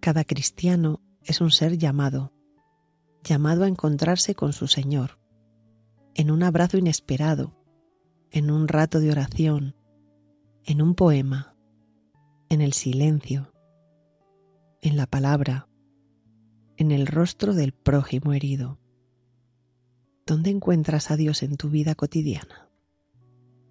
Cada cristiano es un ser llamado a encontrarse con su Señor, en un abrazo inesperado, en un rato de oración, en un poema, en el silencio, en la palabra, en el rostro del prójimo herido. ¿Dónde encuentras a Dios en tu vida cotidiana?